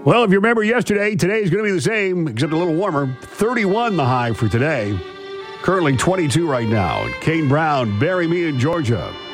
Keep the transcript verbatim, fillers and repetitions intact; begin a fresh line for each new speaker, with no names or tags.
Well, if you remember yesterday, today is going to be the same, except a little warmer. thirty-one the high for today. Currently twenty-two right now. Kane Brown, Bury Me in Georgia.